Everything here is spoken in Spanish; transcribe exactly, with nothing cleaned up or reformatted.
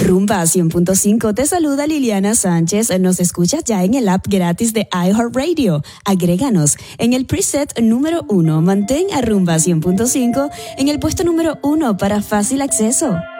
Rumba cien punto cinco, te saluda Liliana Sánchez. Nos escuchas ya en el app gratis de iHeartRadio. Agréganos en el preset número uno. Mantén a Rumba cien punto cinco en el puesto número uno para fácil acceso.